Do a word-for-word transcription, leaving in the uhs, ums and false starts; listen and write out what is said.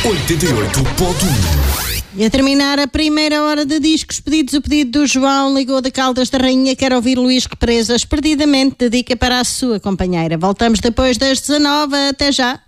oitenta e oito ponto um. E a terminar a primeira hora de discos pedidos, o pedido do João ligou de Caldas da Rainha, quer ouvir Luís Represas, perdidamente dedica para a sua companheira. Voltamos depois das dezanove, até já.